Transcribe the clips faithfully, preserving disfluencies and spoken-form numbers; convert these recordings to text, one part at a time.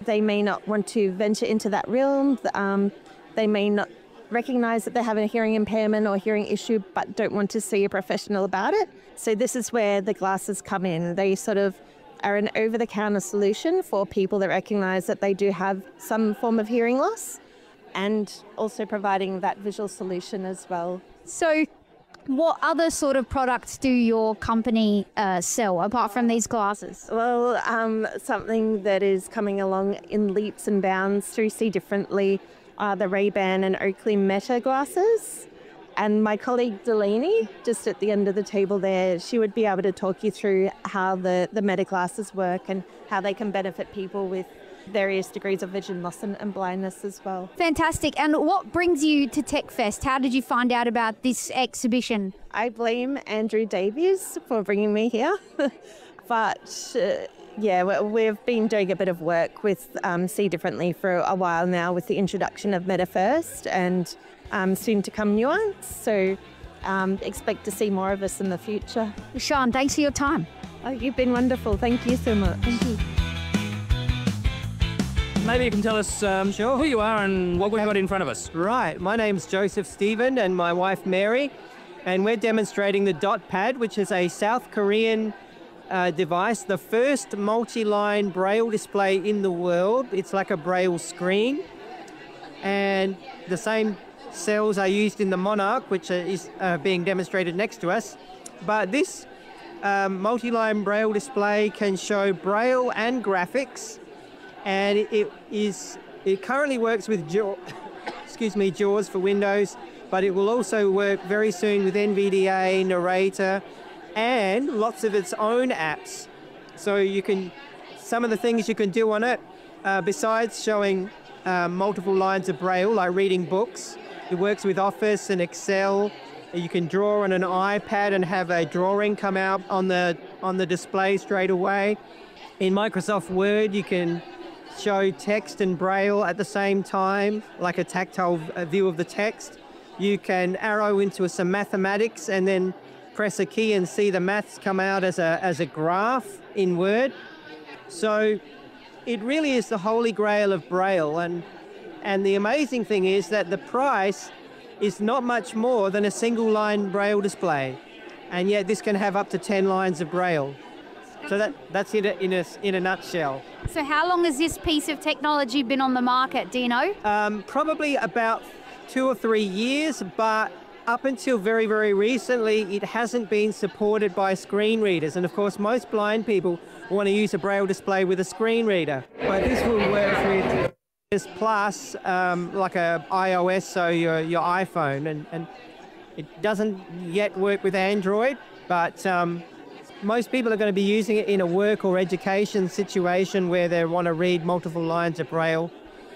they may not want to venture into that realm. Um, they may not recognize that they have a hearing impairment or hearing issue, but don't want to see a professional about it. So this is where the glasses come in. They sort of are an over-the-counter solution for people that recognize that they do have some form of hearing loss, and also providing that visual solution as well. So what other sort of products do your company uh, sell apart from these glasses? Well, um, something that is coming along in leaps and bounds through See Differently are the Ray-Ban and Oakley Meta glasses. And my colleague Delaney, just at the end of the table there, she would be able to talk you through how the, the Meta glasses work and how they can benefit people with various degrees of vision loss and, and blindness as well. Fantastic. And what brings you to TechFest? How did you find out about this exhibition? I blame Andrew Davies for bringing me here. but uh, yeah, we've been doing a bit of work with um, See Differently for a while now with the introduction of MetaFirst and um, soon to come Nuance. So um, expect to see more of us in the future. Sian, thanks for your time. Oh, you've been wonderful. Thank you so much. Thank you. Maybe you can tell us um, sure. who you are and what we've got in front of us. Right, my name's Joseph Stephen and my wife Mary, and we're demonstrating the DotPad, which is a South Korean uh, device, the first multi-line braille display in the world. It's like a braille screen, and the same cells are used in the Monarch, which is uh, being demonstrated next to us. But this um, multi-line braille display can show braille and graphics. And it, it is it currently works with Jaw, excuse me, JAWS for Windows, but it will also work very soon with N V D A, Narrator, and lots of its own apps. So you can, some of the things you can do on it, uh, besides showing uh, multiple lines of braille, like reading books, it works with Office and Excel. You can draw on an iPad and have a drawing come out on the on the display straight away. In Microsoft Word, you can show text and braille at the same time, like a tactile view of the text. You can arrow into some mathematics and then press a key and see the maths come out as a, as a graph in Word. So it really is the holy grail of braille. And, and the amazing thing is that the price is not much more than a single line braille display. And yet this can have up to ten lines of braille. So that, that's it in a, in a nutshell. So how long has this piece of technology been on the market, do you know? Um, probably about two or three years, but up until very, very recently, it hasn't been supported by screen readers. And of course, most blind people want to use a braille display with a screen reader. But this will work with this Plus, um, like a iOS, so your, your iPhone. And, and it doesn't yet work with Android, but um, most people are going to be using it in a work or education situation where they want to read multiple lines of braille.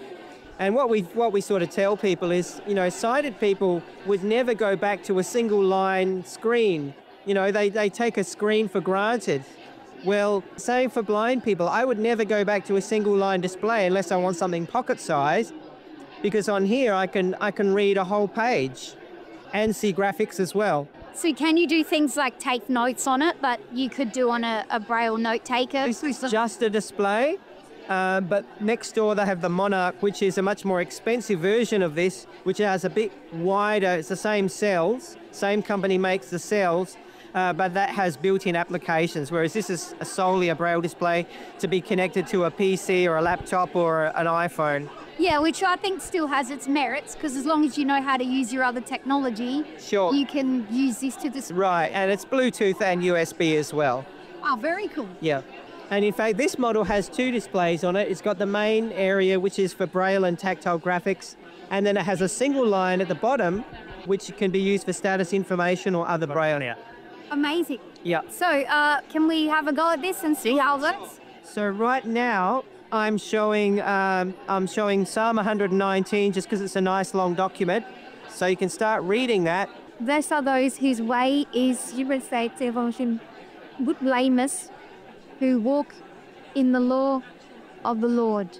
And what we what we sort of tell people is, you know, sighted people would never go back to a single line screen. You know, they, they take a screen for granted. Well, same for blind people. I would never go back to a single line display unless I want something pocket size, because on here I can I can read a whole page and see graphics as well. So can you do things like take notes on it, but you could do on a, a braille note taker? This is just a display, uh, but next door they have the Monarch, which is a much more expensive version of this, which has a bit wider, it's the same cells, same company makes the cells, uh, but that has built-in applications, whereas this is a solely a braille display to be connected to a P C or a laptop or an iPhone. Yeah, which I think still has its merits, because as long as you know how to use your other technology, sure, you can use this to display. Right, and it's Bluetooth and U S B as well. Oh, very cool. Yeah, and in fact, this model has two displays on it. It's got the main area, which is for braille and tactile graphics, and then it has a single line at the bottom, which can be used for status information or other braille. Yeah. Amazing. Yeah. So, uh, can we have a go at this and see how it looks? So right now, I'm showing um, I'm showing Psalm one nineteen just because it's a nice long document. So you can start reading that. Blessed are those whose way is, you would say, devotion, good blameless, who walk in the law of the Lord.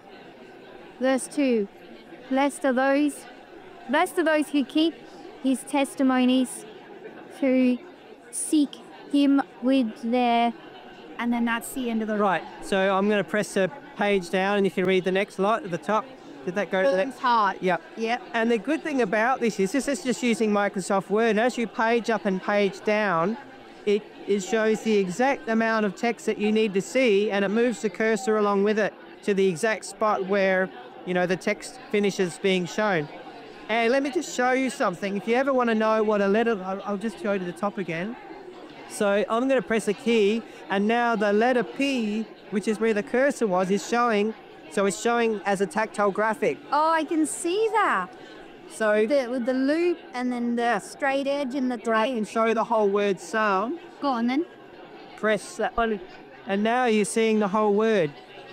Verse two, blessed are those, blessed are those who keep his testimonies, who seek him with their, and then that's the end of the... Right, so I'm going to press a page down, and you can read the next lot at the top. Did that go to the next? Hard. Yep. Yep. And the good thing about this is this is just using Microsoft Word. As you page up and page down, it, it shows the exact amount of text that you need to see, and it moves the cursor along with it to the exact spot where, you know, the text finishes being shown. And let me just show you something. If you ever want to know what a letter, I'll, I'll just go to the top again. So I'm going to press a key, and now the letter P, which is where the cursor was, is showing. So it's showing as a tactile graphic. Oh, I can see that. So The, with the loop and then the straight edge and the I can drag. show the whole word psalm. Go on then. Press that one, and now you're seeing the whole word.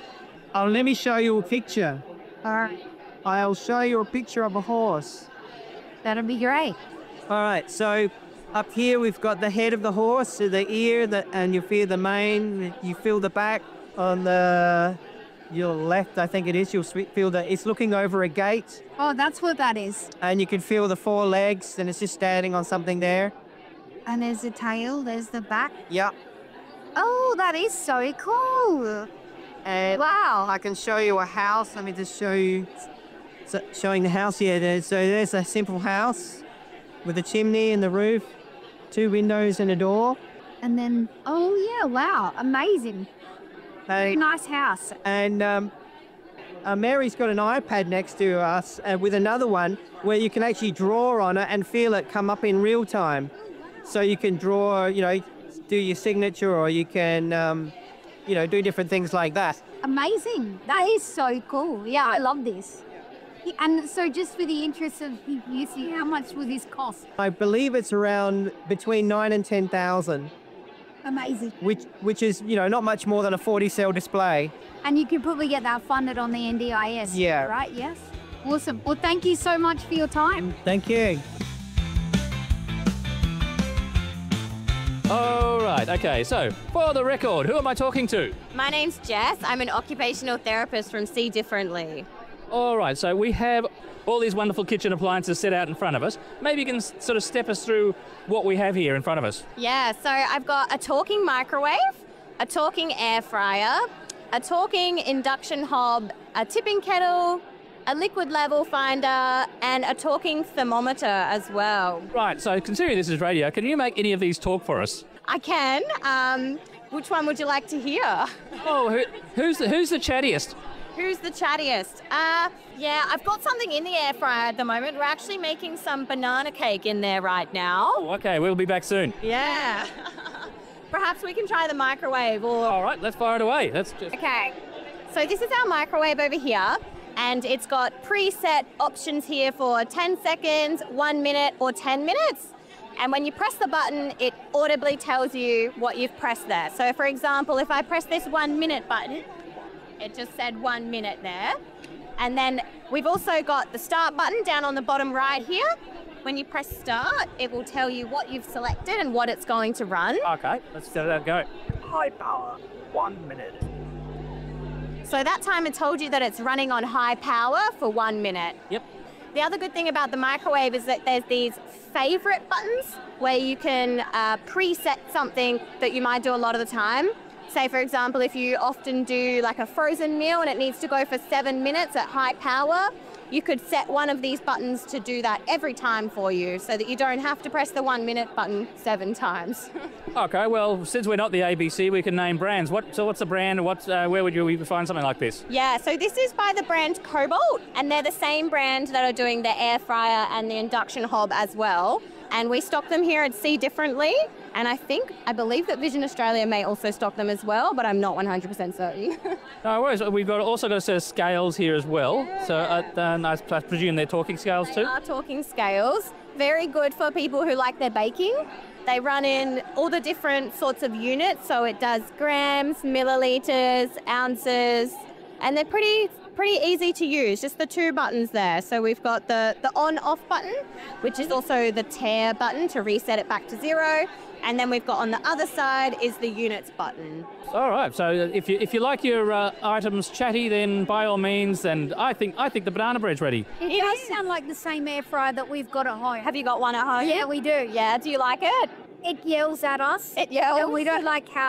Oh, let me show you a picture. All right. I'll show you a picture of a horse. That'll be great. All right, so up here we've got the head of the horse, so the ear, the, and you feel the mane, you feel the back on the your left, I think it is. You'll swe- feel that it's looking over a gate, Oh, that's what that is. and you can feel the four legs, and it's just standing on something there. And there's the tail, there's the back. Yep. Oh, that is so cool. And Wow. I can show you a house. Let me just show you, so showing the house here. There's, so there's a simple house with a chimney and the roof, two windows and a door. And then, oh yeah, wow, amazing. Hey, Nice house. and um, uh, Mary's got an iPad next to us uh, with another one where you can actually draw on it and feel it come up in real time. So you can draw, you know, do your signature, or you can, um, you know, do different things like that. Amazing. That is so cool. Yeah, I love this. And so just for the interest of you see, how much will this cost? I believe it's around between nine and ten thousand, Amazing. which which is, you know, not much more than a forty cell display. And you can probably get that funded on the N D I S. Yeah. Right? Yes. Awesome. Well, thank you so much for your time. Thank you. All right, okay, so for the record, who am I talking to? My name's Jess. I'm an occupational therapist from See Differently. All right, so we have all these wonderful kitchen appliances set out in front of us. Maybe you can s- sort of step us through what we have here in front of us. Yeah, so I've got a talking microwave, a talking air fryer, a talking induction hob, a tipping kettle, a liquid level finder, and a talking thermometer as well. Right, so considering this is radio, can you make any of these talk for us? I can. Um, which one would you like to hear? Oh, who, who's the, who's the chattiest? Who's the chattiest? Uh, yeah, I've got something in the air fryer at the moment. We're actually making some banana cake in there right now. Oh, okay, we'll be back soon. Yeah. Perhaps we can try the microwave or... All right, let's fire it away. Let's just... Okay, so this is our microwave over here, and it's got preset options here for ten seconds, one minute, or ten minutes. And when you press the button, it audibly tells you what you've pressed there. So for example, if I press this one minute button, it just said one minute there. And then we've also got the start button down on the bottom right here. When you press start, it will tell you what you've selected and what it's going to run. Okay, let's let that go. High power, one minute. So that time it told you that it's running on high power for one minute. Yep. The other good thing about the microwave is that there's these favorite buttons where you can uh, preset something that you might do a lot of the time. Say, for example, if you often do like a frozen meal and it needs to go for seven minutes at high power, you could set one of these buttons to do that every time for you so that you don't have to press the one minute button seven times. Okay, well, since we're not the A B C, we can name brands. What? So what's the brand? What's, uh, where would you we find something like this? Yeah, so this is by the brand Cobalt, and they're the same brand that are doing the air fryer and the induction hob as well. And we stock them here at See Differently. And I think, I believe that Vision Australia may also stock them as well, but I'm not one hundred percent certain. No worries. We've got also got a set of scales here as well. So uh, then I I presume they're talking scales They too? are talking scales. Very good for people who like their baking. They run in all the different sorts of units, so it does grams, milliliters, ounces, and they're pretty pretty easy to use, just the two buttons there. So we've got the, the on-off button, which is also the tear button to reset it back to zero. And then we've got on the other side is the units button. All right. So if you if you like your uh, items chatty, then by all means. And I think I think the banana bread's ready. It does sound like the same air fryer that we've got at home. Have you got one at home? Yeah, we do. Yeah, do you like it? It yells at us. It yells? And we don't like how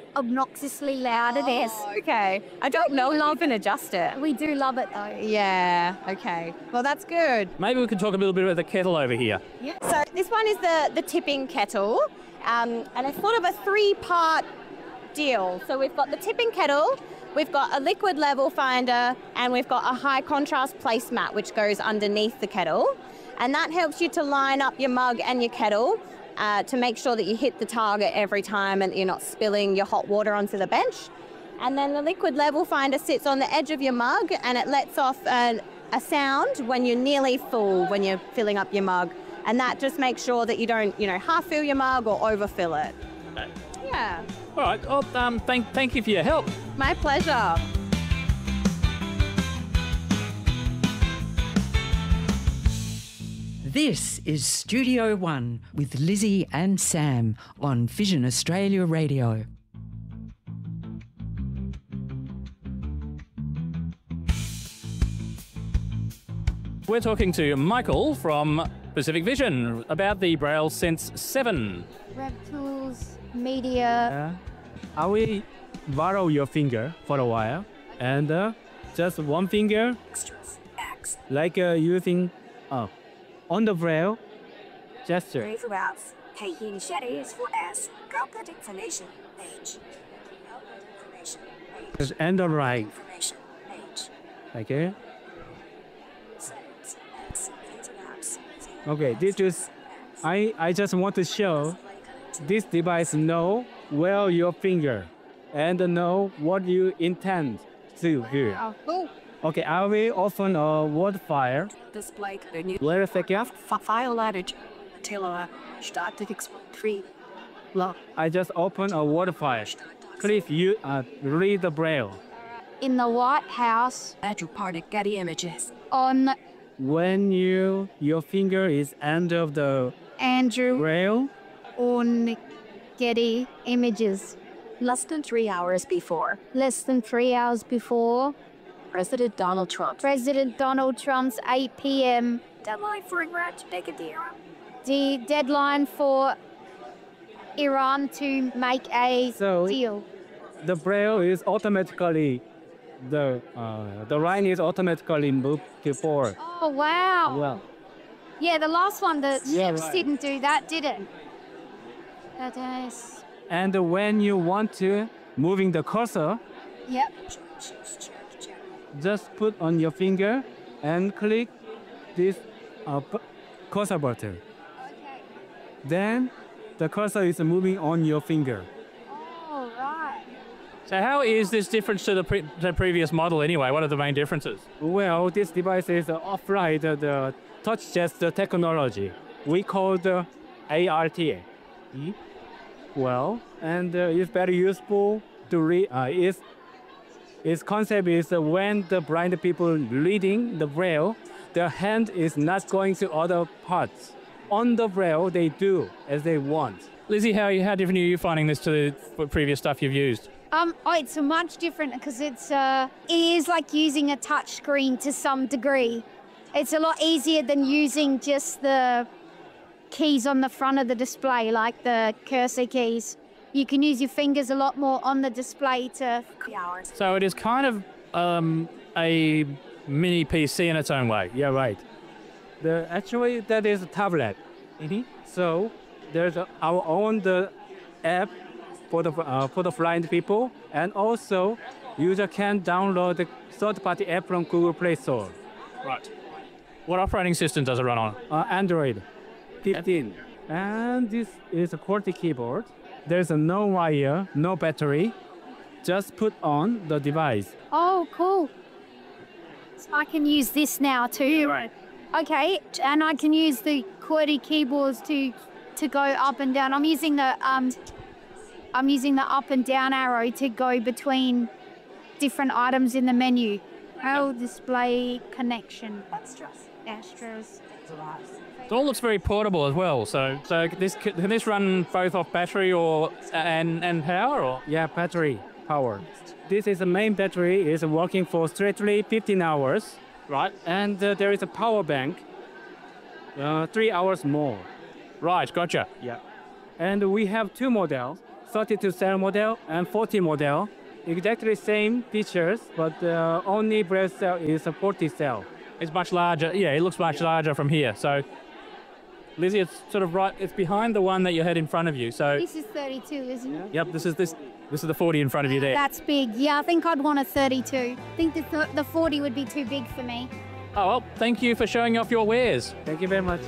obnoxiously loud it is. Okay. I don't know if you can adjust it. We do love it though. Yeah, okay. Well, that's good. Maybe we can talk a little bit about the kettle over here. So this one is the, the tipping kettle, um, and it's sort of a three-part deal. So we've got the tipping kettle, we've got a liquid level finder, and we've got a high contrast placemat which goes underneath the kettle. And that helps you to line up your mug and your kettle uh, to make sure that you hit the target every time and that you're not spilling your hot water onto the bench. And then the liquid level finder sits on the edge of your mug and it lets off a, a sound when you're nearly full, when you're filling up your mug. And that just makes sure that you don't, you know, half fill your mug or overfill it. Okay. Yeah. All right. Well, um, thank, thank you for your help. My pleasure. This is Studio One with Lizzie and Sam on Vision Australia Radio. We're talking to Michael from Pacific Vision about the Braille Sense seven. RevTools, media. Uh, I will borrow your finger for a while, and uh, just one finger, like uh, using uh, on the Braille gesture. And the right. Okay. Okay, this is, I, I just want to show this device know where your finger and know what you intend to do. Okay, I will open a Word file. Display the new Wait a second. file edit until start to three. I just open a Word file. Click you uh, read the Braille. In the White House. Andrew Party Getty Images. On When you your finger is end of the Andrew Braille, on Getty Images. Less than three hours before. Less than three hours before President Donald Trump. President Donald Trump's eight p m Deadline for Iran to make a deal. The deadline for Iran to make a So- deal. the Braille is automatically the uh, the line is automatically moved to forward. Oh wow! Well, Yeah, the last one that Yeah, right. didn't do that, did it? That is. and when you want to moving the cursor, Yep. just put on your finger and click this uh, p- cursor button. Okay. Then the cursor is moving on your finger. All right. So how is this different to the, pre- the previous model anyway? What are the main differences? Well, this device is uh, upright uh, the touch gesture technology. We call the A R T A. E. Well, and uh, it's very useful to read. Uh, its, its concept is uh, when the blind people reading the Braille, their hand is not going to other parts. On the Braille, they do as they want. Lizzie, how, how different are you finding this to the previous stuff you've used? Um, oh, it's a much different because it's uh, it is like using a touch screen to some degree. It's a lot easier than using just the keys on the front of the display, like the cursor keys. You can use your fingers a lot more on the display to. So it is kind of um, a mini P C in its own way. Yeah, right. The actually that is a tablet. Mm-hmm. So there's a, our own the app for the uh, for the blind people, and also user can download the third-party app from Google Play Store. Right. What operating system does it run on? Uh, Android fifteen, and this is a QWERTY keyboard. There's a no wire, no battery. Just put on the device. Oh, cool. So I can use this now too. Right. Okay, and I can use the QWERTY keyboards to to go up and down. I'm using the um, I'm using the up and down arrow to go between different items in the menu. Braille display connection. Extras. Extras. It all looks very portable as well. So, so this can this run both off battery or and and power or? Yeah, battery power. This is the main battery. Is working for straightly fifteen hours. Right. And uh, there is a power bank. Uh, three hours more. Right. Gotcha. Yeah. And we have two models, thirty-two cell model and forty model. Exactly same features, but uh, only breast cell is a forty cell. It's much larger. Yeah, it looks much larger from here. So, Lizzie, it's sort of right. It's behind the one that you had in front of you. So, This is thirty-two, isn't it? yep, this is this. This is the forty in front of you there. That's big. Yeah, I think I'd want a thirty-two. I think the, th- the forty would be too big for me. Oh well, thank you for showing off your wares. Thank you very much.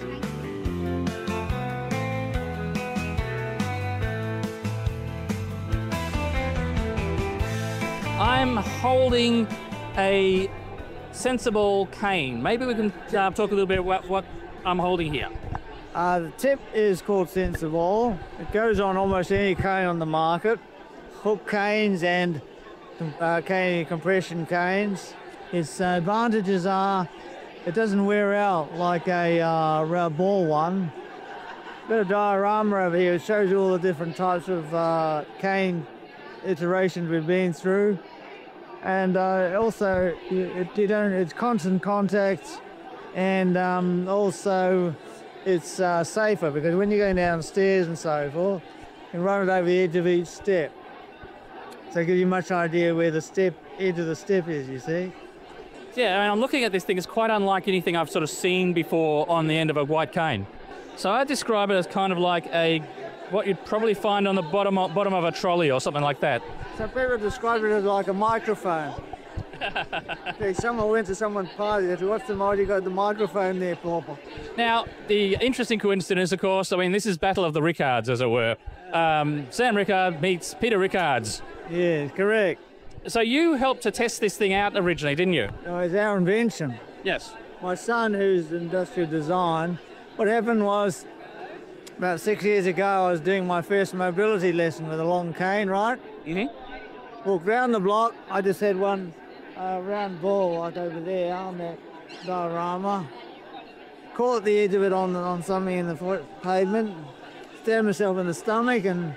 I'm holding a sensible cane. Maybe we can uh, talk a little bit about what I'm holding here. Uh, the tip is called Sensible. It goes on almost any cane on the market. Hook canes and uh, cane compression canes. Its advantages are it doesn't wear out like a uh, round ball one. Bit of diorama over here. It shows you all the different types of uh, cane iterations we've been through. And uh, also, it, you don't, it's constant contact, and um, also it's uh, safer because when you're going downstairs and so forth, you can run it over the edge of each step. So it gives you much idea where the step, edge of the step is, you see. Yeah, I mean, I'm looking at this thing. It's quite unlike anything I've sort of seen before on the end of a white cane. So I describe it as kind of like a, what you'd probably find on the bottom of, bottom of a trolley or something like that. So people describe it as like a microphone. Okay, someone went to someone's party, they said, what's the matter, you got the microphone there, Papa? Now, the interesting coincidence, of course, I mean, this is Battle of the Rickards, as it were. Um, Sam Rickard meets Peter Rickards. Yeah, correct. So you helped to test this thing out originally, didn't you? No, it's our invention. Yes. My son, who's industrial design, what happened was, about six years ago, I was doing my first mobility lesson with a long cane, right? Mm-hmm. Walked round the block, I just had one uh, round ball like over there on that diorama. Caught the edge of it on, on something in the foot, pavement, stabbed myself in the stomach, and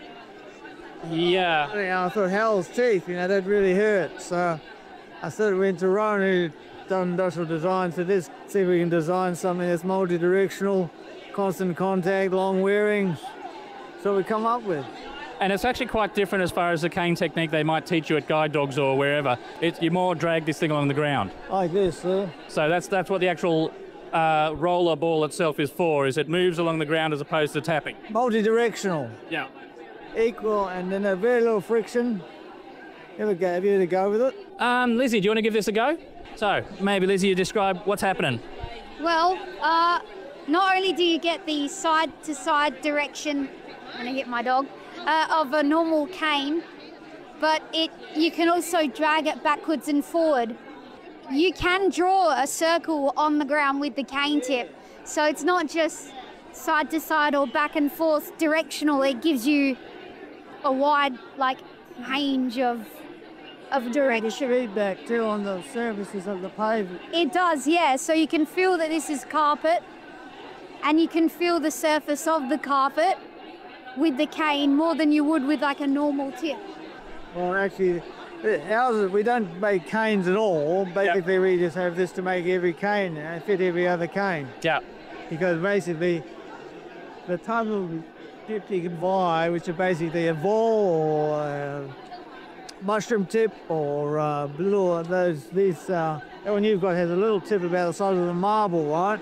yeah, you know, I thought, hell's teeth, you know, that really hurt. So I sort of went to Ron, who done industrial design, so this, see if we can design something that's multi-directional, constant contact, long wearing. So we come up with. And it's actually quite different as far as the cane technique they might teach you at guide dogs or wherever. It's, you more drag this thing along the ground. Like this, sir. So that's that's what the actual uh, roller ball itself is for, is it moves along the ground as opposed to tapping. Multi-directional. Yeah. Equal, and then a very little friction. Ever go, have you had a go with it? Um, Lizzie, do you want to give this a go? So, maybe Lizzie, you describe what's happening. Well, uh, not only do you get the side-to-side direction, I'm gonna get my dog, uh, of a normal cane, but it you can also drag it backwards and forward. You can draw a circle on the ground with the cane tip, so it's not just side to side or back and forth directional. It gives you a wide, like, range of of direction. Feedback too on the surfaces of the pavement. It does, yeah. So you can feel that this is carpet, and you can feel the surface of the carpet with the cane more than you would with like a normal tip. Well, actually, ours, we don't make canes at all. Basically, yep. We just have this to make every cane and fit every other cane. Yeah. Because basically, the type of tip you can buy, which are basically a ball or a mushroom tip or uh, blue, those, these, uh, that one you've got has a little tip about the size of a marble, right?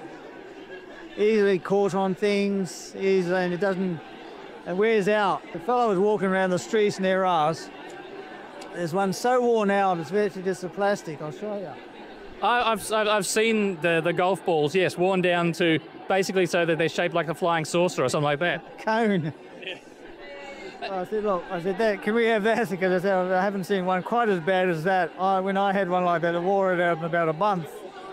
Easily caught on things, easily, and it doesn't, it wears out. The fellow was walking around the streets near us. There's one so worn out, it's virtually just a plastic. I'll show you. I, I've, I've seen the, the golf balls, yes, worn down to basically so that they're shaped like a flying saucer or something like that. Cone. Yeah. I said, look, I said, that, can we have that? Because I said, I haven't seen one quite as bad as that. I, when I had one like that, I wore it out in about a month.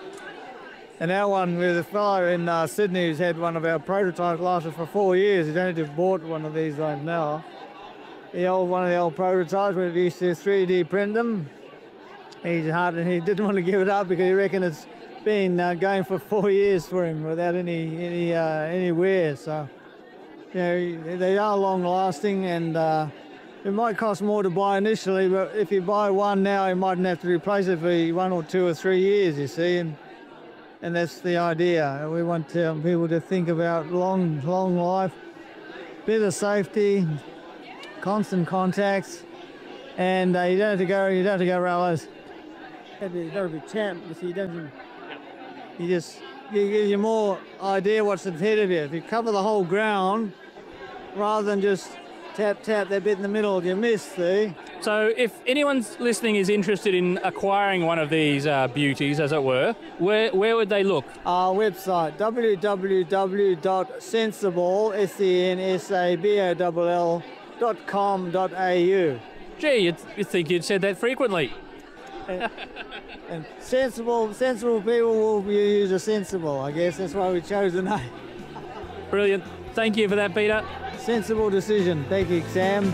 And our one with a fellow in uh, Sydney who's had one of our prototypes lasted for four years. He's only just bought one of these like now. The old one of the old prototypes where we used to three D print them. He's hard, and he didn't want to give it up because he reckoned it's been uh, going for four years for him without any any uh, any wear. So, you know, they are long lasting, and uh, it might cost more to buy initially, but if you buy one now, you mightn't have to replace it for one or two or three years. You see, and and that's the idea. We want um, people to think about long long life, bit of safety, constant contact, and uh, you don't have to go. You don't have to go rallies. You don't have to be champ. You see, you don't. You just you give you more idea what's ahead of you. If you cover the whole ground, rather than just tap tap that bit in the middle, you miss. See. So if anyone's listening is interested in acquiring one of these uh, beauties, as it were, where where would they look? Our website, w w w dot sensible, S E N S A B O L L, dot com dot a u. Gee, you'd, you'd think you'd said that frequently. And, and sensible, sensible people will use a sensible, I guess. That's why we chose the name. Brilliant. Thank you for that, Peter. Sensible decision. Thank you, Sam.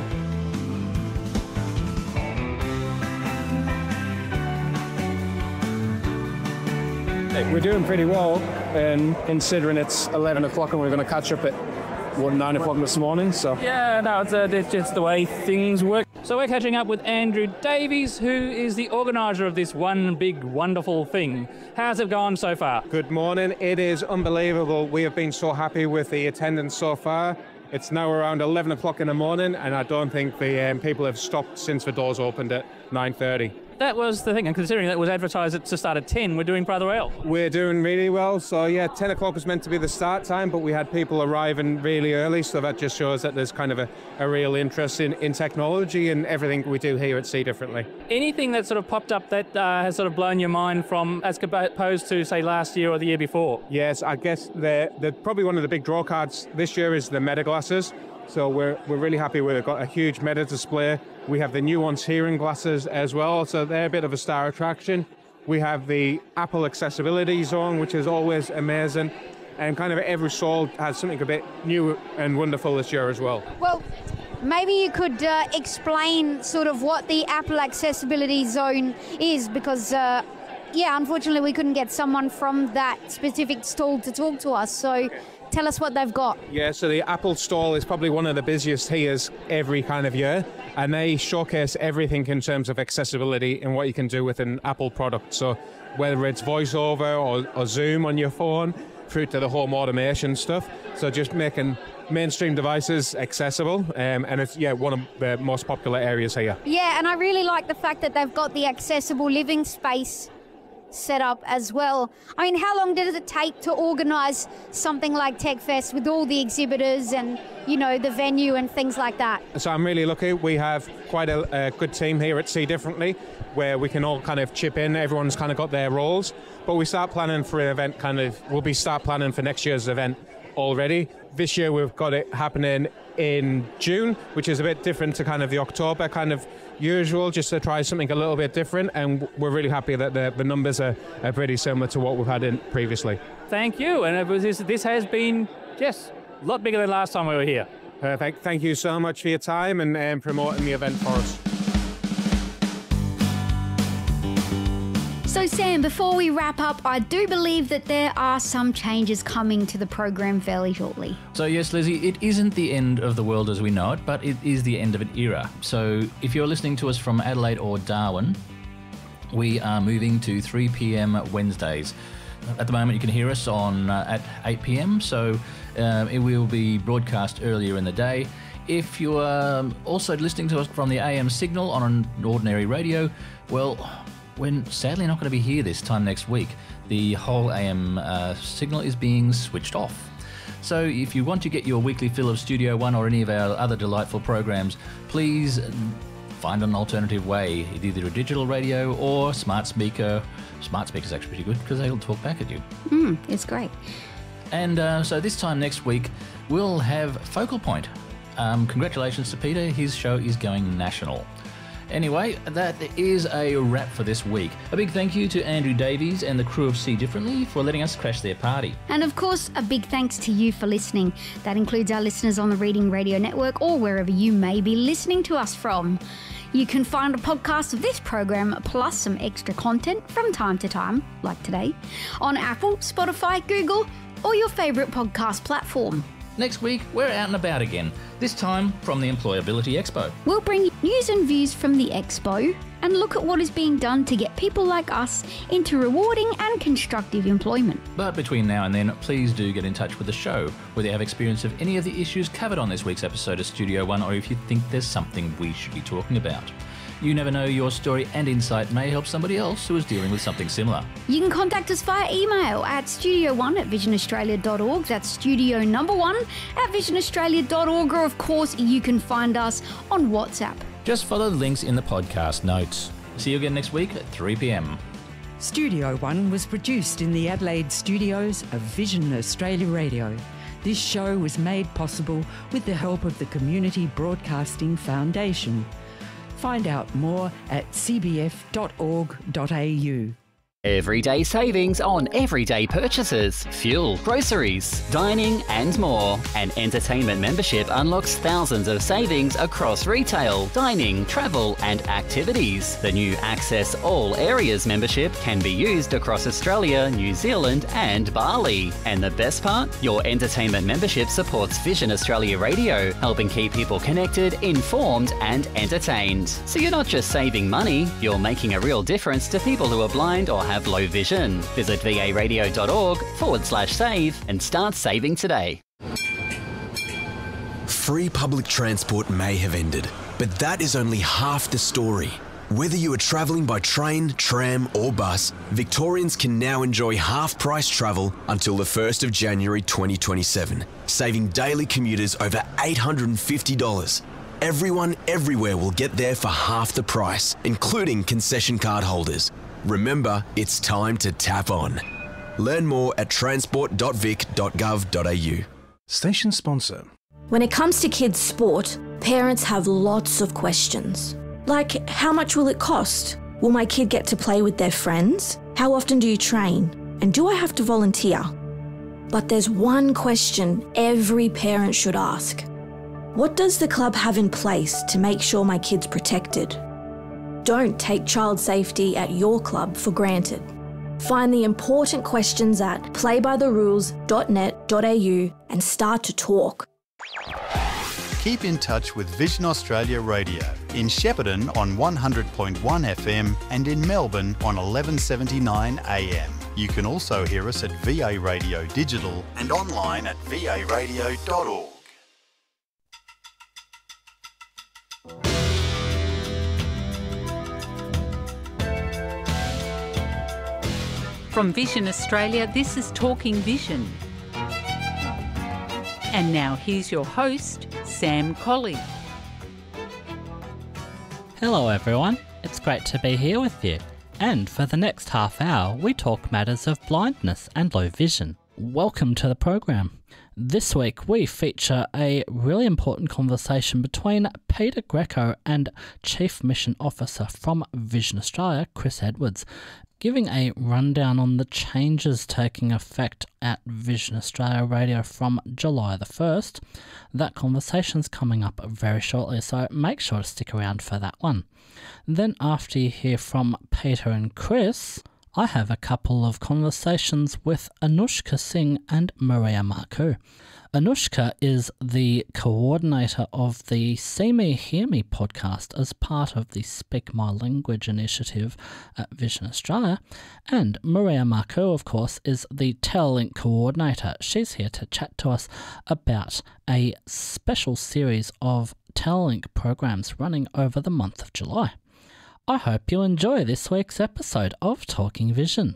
We're doing pretty well, and considering it's eleven o'clock and we're going to catch up at what, nine o'clock this morning. So yeah, no, it's, uh, it's just the way things work. So we're catching up with Andrew Davies, who is the organiser of this one big wonderful thing. How's it gone so far? Good morning. It is unbelievable. We have been so happy with the attendance so far. It's now around eleven o'clock in the morning, and I don't think the um, people have stopped since the doors opened at nine thirty. That was the thing, and considering that was advertised to start at ten, we're doing rather well. We're doing really well. So yeah, ten o'clock was meant to be the start time, but we had people arriving really early, so that just shows that there's kind of a, a real interest in, in technology and everything we do here at See Differently. Anything that sort of popped up that uh, has sort of blown your mind from as opposed to, say, last year or the year before? Yes, I guess the, the probably one of the big draw cards this year is the Meta glasses. So we're we're really happy we've got a huge Meta display. We have the Nuance hearing glasses as well, so they're a bit of a star attraction. We have the Apple Accessibility Zone, which is always amazing. And kind of every stall has something a bit new and wonderful this year as well. Well, maybe you could uh, explain sort of what the Apple Accessibility Zone is, because, uh, yeah, unfortunately we couldn't get someone from that specific stall to talk to us. So tell us what they've got. Yeah, so the Apple stall is probably one of the busiest here every kind of year, and they showcase everything in terms of accessibility and what you can do with an Apple product. So whether it's VoiceOver or, or Zoom on your phone, through to the home automation stuff. So just making mainstream devices accessible, um, and it's yeah one of the most popular areas here. Yeah, and I really like the fact that they've got the accessible living space set up as well. I mean, how long did it take to organise something like TechFest with all the exhibitors and, you know, the venue and things like that? So I'm really lucky. We have quite a, a good team here at See Differently, where we can all kind of chip in. Everyone's kind of got their roles, but we start planning for an event kind of, we'll be start planning for next year's event already. This year we've got it happening in June, which is a bit different to kind of the October kind of usual, just to try something a little bit different, and we're really happy that the, the numbers are, are pretty similar to what we've had in previously. Thank you, and it was, this, this has been, yes, a lot bigger than last time we were here. Perfect. Thank you so much for your time and um, promoting the event for us. So Sam, before we wrap up, I do believe that there are some changes coming to the program fairly shortly. So yes, Lizzie, it isn't the end of the world as we know it, but it is the end of an era. So if you're listening to us from Adelaide or Darwin, we are moving to three p.m. Wednesdays. At the moment, you can hear us on uh, at eight p.m, so uh, it will be broadcast earlier in the day. If you're um, also listening to us from the A M signal on an ordinary radio, well, we're sadly not going to be here this time next week. The whole A M uh, signal is being switched off. So if you want to get your weekly fill of Studio One or any of our other delightful programs, please find an alternative way, either a digital radio or smart speaker. Smart speaker's actually pretty good because they'll talk back at you. Hmm, it's great. And uh, so this time next week, we'll have Focal Point. Um, congratulations to Peter, his show is going national. Anyway, that is a wrap for this week. A big thank you to Andrew Davies and the crew of See Differently for letting us crash their party. And of course, a big thanks to you for listening. That includes our listeners on the Reading Radio Network or wherever you may be listening to us from. You can find a podcast of this program plus some extra content from time to time, like today, on Apple, Spotify, Google, or your favourite podcast platform. Next week, we're out and about again, this time from the Employability Expo. We'll bring news and views from the Expo, and look at what is being done to get people like us into rewarding and constructive employment. But between now and then, please do get in touch with the show, whether you have experience of any of the issues covered on this week's episode of Studio One, or if you think there's something we should be talking about. You never know, your story and insight may help somebody else who is dealing with something similar. You can contact us via email at studio one at vision australia dot org. That's studio number one at vision australia dot org. Or, of course, you can find us on WhatsApp. Just follow the links in the podcast notes. See you again next week at three p.m. Studio One was produced in the Adelaide studios of Vision Australia Radio. This show was made possible with the help of the Community Broadcasting Foundation. Find out more at c b f dot org dot a u. Everyday savings on everyday purchases, fuel, groceries, dining and more. An entertainment membership unlocks thousands of savings across retail, dining, travel and activities. The new Access All Areas membership can be used across Australia, New Zealand and Bali. And the best part? Your entertainment membership supports Vision Australia Radio, helping keep people connected, informed and entertained. So you're not just saving money, you're making a real difference to people who are blind or have have low vision. Visit varadio.org forward slash save and start saving today. Free public transport may have ended, but that is only half the story. Whether you are travelling by train, tram or bus, Victorians can now enjoy half-price travel until the first of January twenty twenty-seven, saving daily commuters over eight hundred fifty dollars. Everyone everywhere will get there for half the price, including concession card holders. Remember, it's time to tap on. Learn more at transport dot vic dot gov dot a u. Station sponsor. When it comes to kids' sport, parents have lots of questions. Like, how much will it cost? Will my kid get to play with their friends? How often do you train? And do I have to volunteer? But there's one question every parent should ask. What does the club have in place to make sure my kid's protected? Don't take child safety at your club for granted. Find the important questions at play by the rules dot net dot a u and start to talk. Keep in touch with Vision Australia Radio in Shepparton on one hundred point one F M and in Melbourne on eleven seventy-nine A M. You can also hear us at V A Radio Digital and online at v a radio dot org. From Vision Australia, this is Talking Vision. And now here's your host, Sam Colley. Hello everyone, it's great to be here with you. And for the next half hour, we talk matters of blindness and low vision. Welcome to the program. This week we feature a really important conversation between Peter Greco and Chief Mission Officer from Vision Australia, Chris Edwards, giving a rundown on the changes taking effect at Vision Australia Radio from July the first. That conversation's coming up very shortly, so make sure to stick around for that one. Then after you hear from Peter and Chris, I have a couple of conversations with Anushka Singh and Maria Marcoux. Anushka is the coordinator of the See Me, Hear Me podcast as part of the Speak My Language initiative at Vision Australia, and Maria Marcoux, of course, is the Telelink coordinator. She's here to chat to us about a special series of Telelink programs running over the month of July. I hope you enjoy this week's episode of Talking Vision.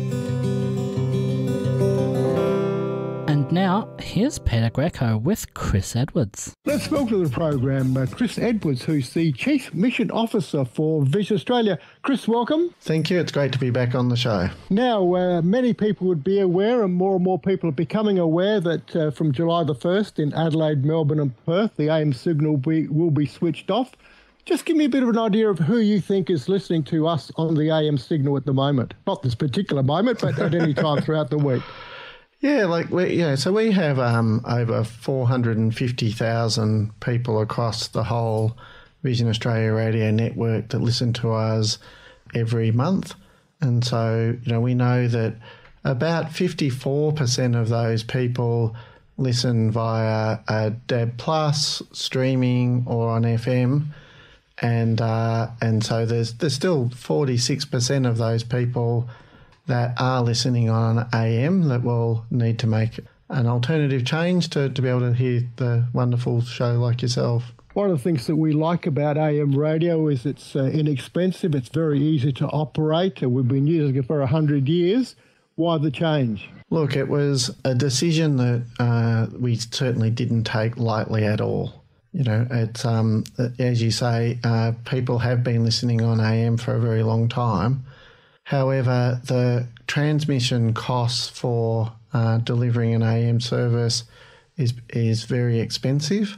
And now, here's Peter Greco with Chris Edwards. Let's welcome to the program uh, Chris Edwards, who's the Chief Mission Officer for Vision Australia. Chris, welcome. Thank you. It's great to be back on the show. Now, uh, many people would be aware, and more and more people are becoming aware, that uh, from July the first in Adelaide, Melbourne and Perth, the A M signal will be, will be switched off. Just give me a bit of an idea of who you think is listening to us on the A M signal at the moment. Not this particular moment, but at any time throughout the week. Yeah, like we yeah, so we have um, over four hundred fifty thousand people across the whole Vision Australia Radio network that listen to us every month. And so, you know, we know that about fifty-four percent of those people listen via a D A B Plus, streaming or on F M. And uh, and so there's there's still forty-six percent of those people that are listening on A M that will need to make an alternative change to, to be able to hear the wonderful show like yourself. One of the things that we like about A M radio is it's uh, inexpensive, it's very easy to operate, and we've been using it for one hundred years. Why the change? Look, it was a decision that uh, we certainly didn't take lightly at all. You know, it's um, as you say, uh, people have been listening on A M for a very long time. However, the transmission costs for uh, delivering an A M service is is very expensive,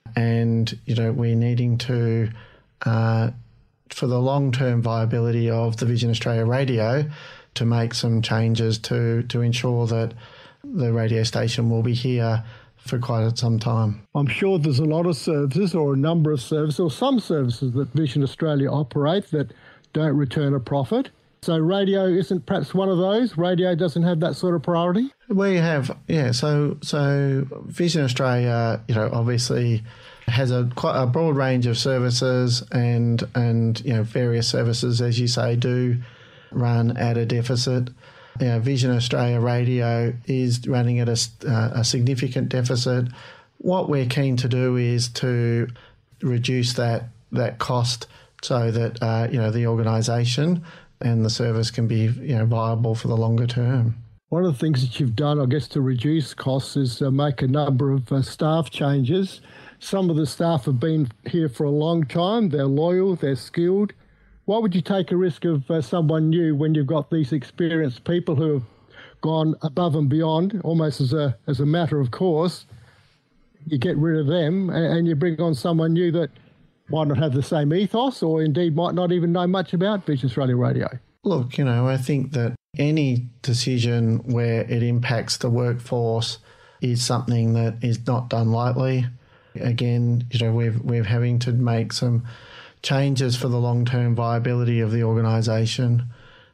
and you know we're needing to, uh, for the long term viability of the Vision Australia radio, to make some changes to to ensure that the radio station will be here for quite some time. I'm sure there's a lot of services or a number of services or some services that Vision Australia operate that don't return a profit. So radio isn't perhaps one of those? Radio doesn't have that sort of priority? We have, yeah. So so Vision Australia, you know, obviously has a quite a broad range of services, and and you know various services, as you say, do run at a deficit. You know, Vision Australia Radio is running at a, uh, a significant deficit. What we're keen to do is to reduce that that cost so that uh, you know the organisation and the service can be you know viable for the longer term. One of the things that you've done, I guess, to reduce costs is uh, make a number of uh, staff changes. Some of the staff have been here for a long time. They're loyal, they're skilled. Why would you take a risk of uh, someone new when you've got these experienced people who have gone above and beyond, almost as a as a matter of course? You get rid of them and, and you bring on someone new that might not have the same ethos or indeed might not even know much about Vision Australia Radio. Look, you know, I think that any decision where it impacts the workforce is something that is not done lightly. Again, you know, we're, we're having to make some changes for the long-term viability of the organisation,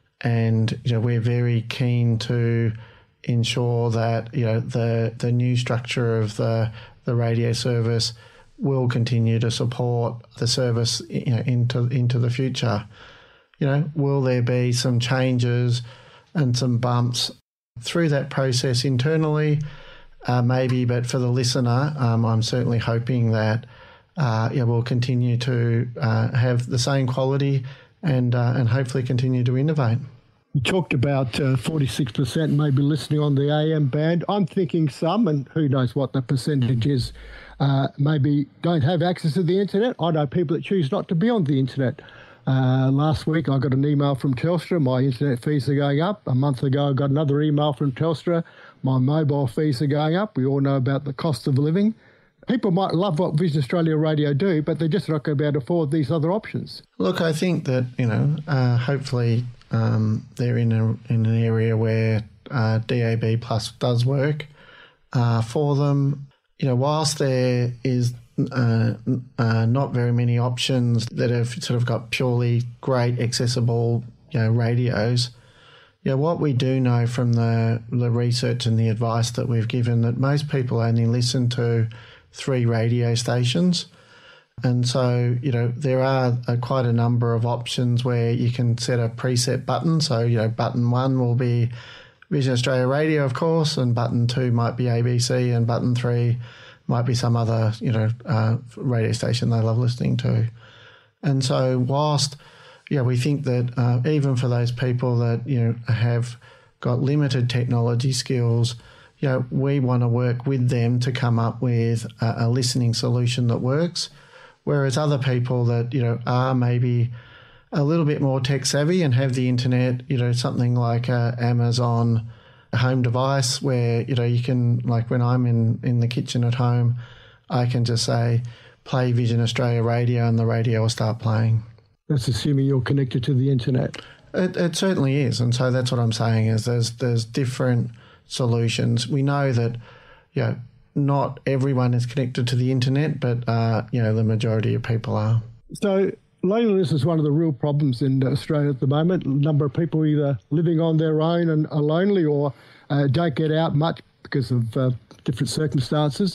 and you know we're very keen to ensure that you know the the new structure of the the radio service will continue to support the service you know into into the future. You know, will there be some changes and some bumps through that process internally? Uh, maybe, but for the listener, um, I'm certainly hoping that Uh, yeah, we'll continue to uh, have the same quality and uh, and hopefully continue to innovate. You talked about uh, forty-six percent maybe listening on the A M band. I'm thinking some, and who knows what the percentage is, uh, maybe don't have access to the internet. I know people that choose not to be on the internet. Uh, last week I got an email from Telstra, my internet fees are going up. A month ago I got another email from Telstra, my mobile fees are going up. We all know about the cost of living. People might love what Vision Australia Radio do, but they're just not going to be able to afford these other options. Look, I think that, you know, uh, hopefully um, they're in, a, in an area where uh, D A B Plus does work uh, for them. You know, whilst there is uh, uh, not very many options that have sort of got purely great accessible, you know, radios, yeah, what we do know from the, the research and the advice that we've given, that most people only listen to three radio stations. And so, you know, there are a, quite a number of options where you can set a preset button. So, you know, button one will be Vision Australia Radio, of course, and button two might be A B C, and button three might be some other, you know, uh, radio station they love listening to. And so whilst, yeah, we think that uh, even for those people that, you know, have got limited technology skills, you know, we want to work with them to come up with a, a listening solution that works. Whereas other people that, you know, are maybe a little bit more tech savvy and have the internet, you know, something like a Amazon home device where, you know, you can, like when I'm in, in the kitchen at home, I can just say, play Vision Australia Radio, and the radio will start playing. That's assuming you're connected to the internet. It, it certainly is. And so that's what I'm saying is there's there's different solutions. We know that, you know, not everyone is connected to the internet, but, uh, you know, the majority of people are. So loneliness is one of the real problems in Australia at the moment. A number of people either living on their own and are lonely, or uh, don't get out much because of uh, different circumstances.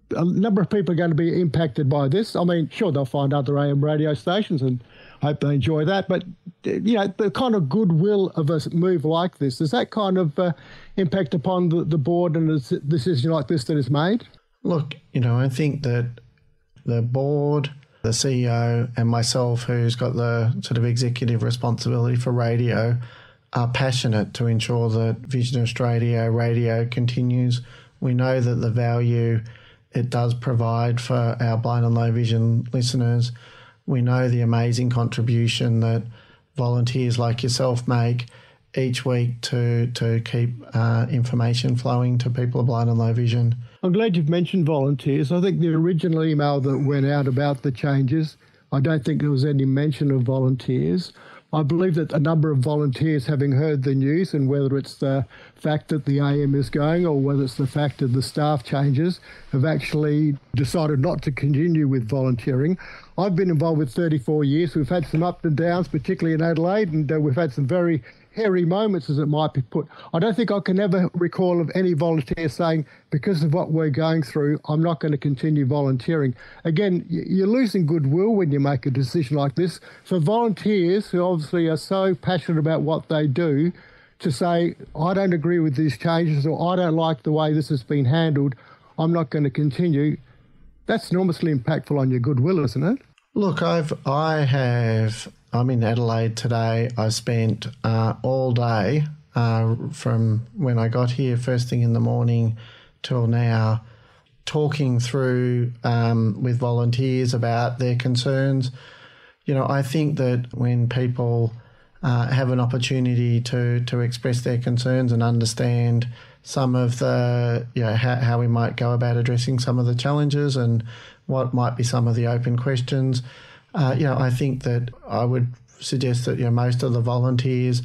a number of people are going to be impacted by this. I mean, sure, they'll find other A M radio stations and hope they enjoy that. But, you know, the kind of goodwill of a move like this, does that kind of uh, impact upon the, the board and a decision like this that is made? Look, you know, I think that the board, the C E O and myself, who's got the sort of executive responsibility for radio, are passionate to ensure that Vision Australia radio continues. We know that the value it does provide for our blind and low vision listeners. We know the amazing contribution that volunteers like yourself make each week to, to keep uh, information flowing to people of blind and low vision. I'm glad you've mentioned volunteers. I think the original email that went out about the changes, I don't think there was any mention of volunteers. I believe that a number of volunteers, having heard the news, and whether it's the fact that the A M is going or whether it's the fact that the staff changes, have actually decided not to continue with volunteering. I've been involved with thirty-four years. We've had some ups and downs, particularly in Adelaide, and uh, we've had some very hairy moments, as it might be put. I don't think I can ever recall of any volunteer saying, because of what we're going through, I'm not going to continue volunteering. Again, you're losing goodwill when you make a decision like this. For volunteers who obviously are so passionate about what they do, to say, I don't agree with these changes, or I don't like the way this has been handled, I'm not going to continue, that's enormously impactful on your goodwill, isn't it? Look, I've, I have... I'm in Adelaide today. I spent uh, all day uh, from when I got here first thing in the morning till now talking through um, with volunteers about their concerns. You know, I think that when people uh, have an opportunity to, to express their concerns and understand some of the, you know, how, how we might go about addressing some of the challenges and what might be some of the open questions, Uh, you know, I think that I would suggest that, you know, most of the volunteers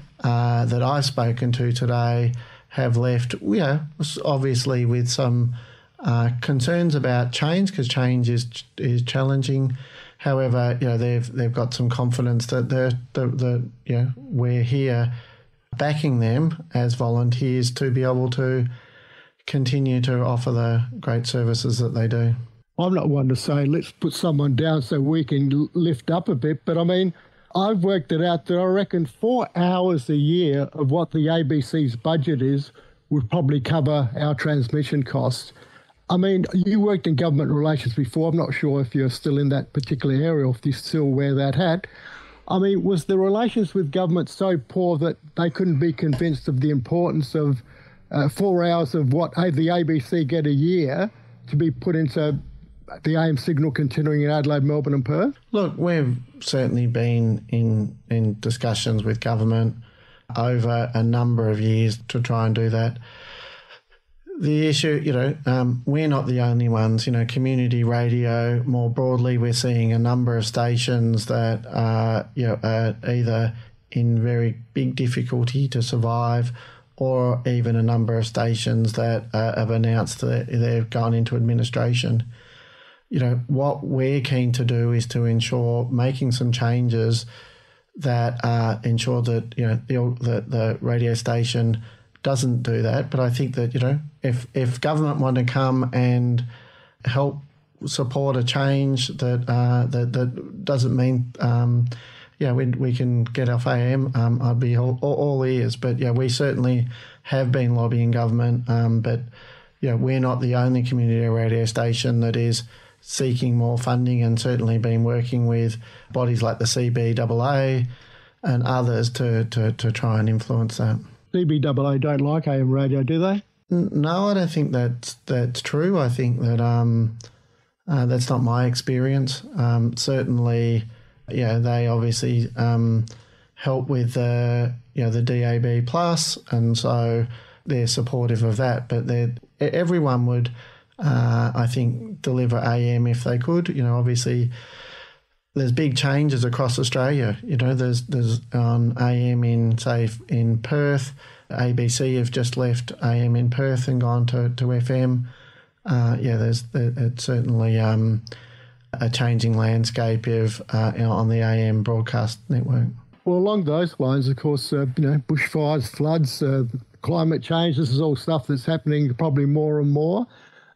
uh, that I've spoken to today have left, you know, obviously with some uh, concerns about change, because change is is challenging. However, you know, they've they've got some confidence that they're, the the you know, we're here backing them as volunteers to be able to continue to offer the great services that they do. I'm not one to say let's put someone down so we can lift up a bit, but I mean, I've worked it out that I reckon four hours a year of what the A B C's budget is would probably cover our transmission costs. I mean, you worked in government relations before. I'm not sure if you're still in that particular area or if you still wear that hat. I mean, was the relations with government so poor that they couldn't be convinced of the importance of uh, four hours of what the A B C get a year to be put into the A M signal continuing in Adelaide, Melbourne and Perth? Look, we've certainly been in, in discussions with government over a number of years to try and do that. The issue, you know, um, we're not the only ones. You know, community radio, more broadly, we're seeing a number of stations that are, you know, are either in very big difficulty to survive, or even a number of stations that uh, have announced that they've gone into administration. You know, what we're keen to do is to ensure making some changes that uh, ensure that, you know, the, the the radio station doesn't do that. But I think that, you know, if if government want to come and help support a change that uh, that, that doesn't mean, um, yeah, we we can get off A M, um, I'd be all, all, all ears. But yeah, we certainly have been lobbying government. Um, but yeah, we're not the only community radio station that is seeking more funding, and certainly been working with bodies like the C B A A and others to, to, to try and influence that. C B A A don't like A M radio, do they? No, I don't think that's, that's true. I think that um, uh, that's not my experience. Um, certainly, yeah, they obviously um, help with the, you know, the D A B plus, and so they're supportive of that. But they're, everyone would... Uh, I think deliver A M if they could. You know, obviously there's big changes across Australia. You know, there's there's on A M in, say, in Perth. A B C have just left A M in Perth and gone to, to F M. Uh, yeah, there's there, it's certainly um, a changing landscape of uh, you know, on the A M broadcast network. Well, along those lines, of course, uh, you know, bushfires, floods, uh, climate change, this is all stuff that's happening probably more and more.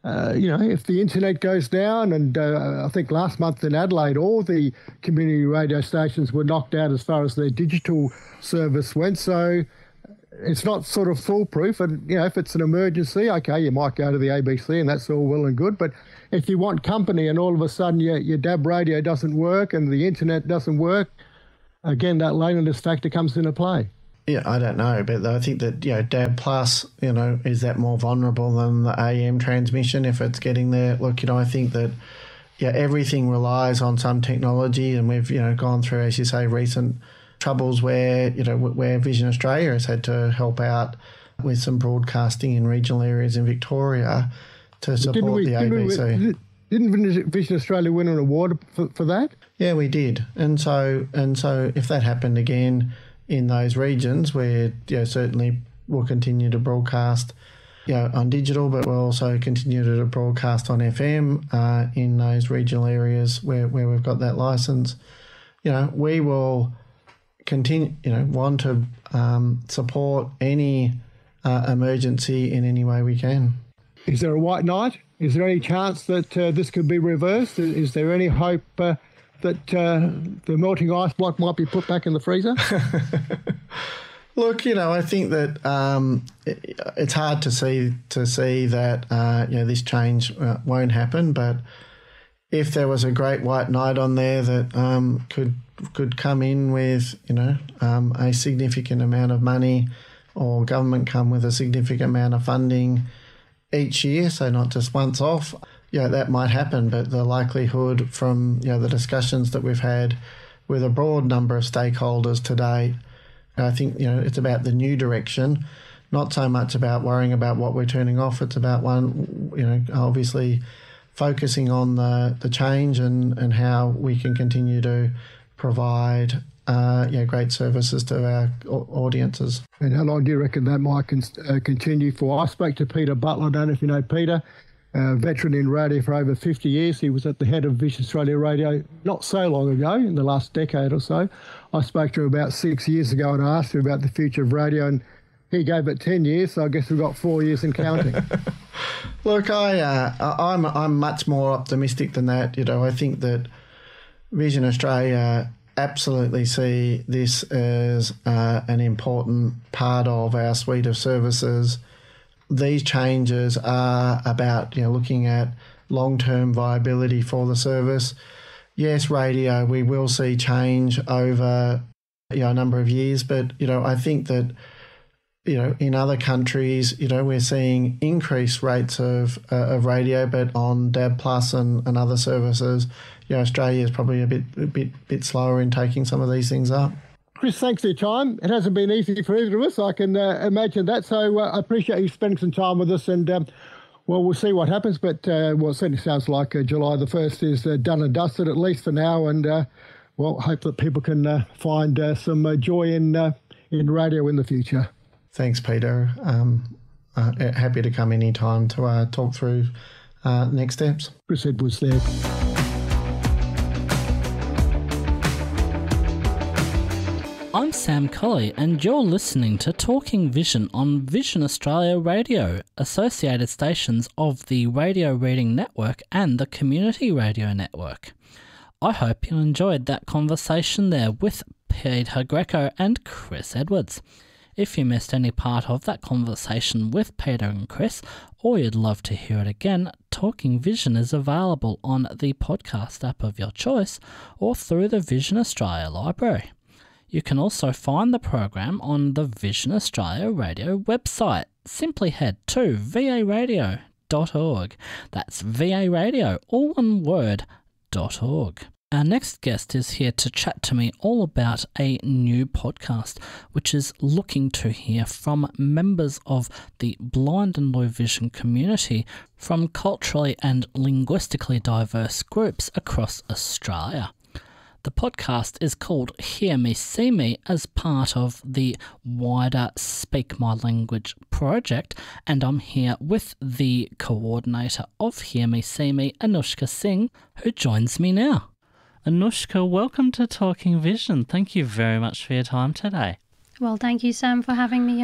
Uh, you know, if the internet goes down, and uh, I think last month in Adelaide, all the community radio stations were knocked out as far as their digital service went. So it's not sort of foolproof. And, you know, if it's an emergency, okay, you might go to the A B C and that's all well and good. But if you want company and all of a sudden your, your D A B radio doesn't work and the internet doesn't work, again, that loneliness factor comes into play. Yeah, I don't know, but I think that, you know, D A B Plus, you know, is that more vulnerable than the A M transmission if it's getting there? Look, you know, I think that, yeah, everything relies on some technology, and we've, you know, gone through, as you say, recent troubles where, you know, where Vision Australia has had to help out with some broadcasting in regional areas in Victoria to support didn't we, the didn't A B C. We, didn't Vision Australia win an award for, for that? Yeah, we did. And so, and so if that happened again in those regions, where, you know, certainly we'll continue to broadcast, you know, on digital, but we'll also continue to broadcast on F M uh, in those regional areas where, where we've got that license. You know, we will continue, you know, want to um, support any uh, emergency in any way we can. Is there a white knight? Is there any chance that uh, this could be reversed? Is there any hope uh, that uh, the melting ice block might be put back in the freezer? Look, you know, I think that um, it, it's hard to see to see that uh, you know, this change uh, won't happen. But if there was a great white knight on there that um, could could come in with, you know, um, a significant amount of money, or government come with a significant amount of funding each year, so not just once off, yeah, that might happen. But the likelihood from, you know, the discussions that we've had with a broad number of stakeholders today, I think, you know, it's about the new direction, not so much about worrying about what we're turning off. It's about, one, you know, obviously focusing on the, the change and, and how we can continue to provide uh, you know, great services to our audiences. And how long do you reckon that might con- uh, continue for? I spoke to Peter Butler. I don't know if you know Peter, a veteran in radio for over fifty years. He was at the head of Vision Australia Radio not so long ago, in the last decade or so. I spoke to him about six years ago and I asked him about the future of radio, and he gave it ten years, so I guess we've got four years and counting. Look, I, uh, I'm, I'm much more optimistic than that. You know, I think that Vision Australia absolutely see this as uh, an important part of our suite of services. These changes are about, you know, looking at long-term viability for the service. Yes, radio, we will see change over, you know, a number of years, but, you know, I think that, you know, in other countries, you know, we're seeing increased rates of uh, of radio, but on D A B Plus and, and other services, you know, Australia is probably a bit a bit bit slower in taking some of these things up. Chris, thanks for your time. It hasn't been easy for either of us, I can uh, imagine that. So uh, I appreciate you spending some time with us, and um, well, we'll see what happens. But uh, well, it certainly sounds like uh, July the first is uh, done and dusted, at least for now. And uh, well, hope that people can uh, find uh, some uh, joy in uh, in radio in the future. Thanks, Peter. Um, uh, happy to come anytime to uh, talk through uh, next steps. Chris Edwards there. I'm Sam Colley, and you're listening to Talking Vision on Vision Australia Radio, associated stations of the Radio Reading Network and the Community Radio Network. I hope you enjoyed that conversation there with Peter Greco and Chris Edwards. If you missed any part of that conversation with Peter and Chris, or you'd love to hear it again, Talking Vision is available on the podcast app of your choice or through the Vision Australia Library. You can also find the program on the Vision Australia Radio website. Simply head to v a radio dot org. That's V A Radio, all one word, .org. Our next guest is here to chat to me all about a new podcast, which is looking to hear from members of the blind and low vision community from culturally and linguistically diverse groups across Australia. The podcast is called Hear Me, See Me as part of the wider Speak My Language project, and I'm here with the coordinator of Hear Me, See Me, Anushka Singh, who joins me now. Anushka, welcome to Talking Vision. Thank you very much for your time today. Well, thank you, Sam, for having me here.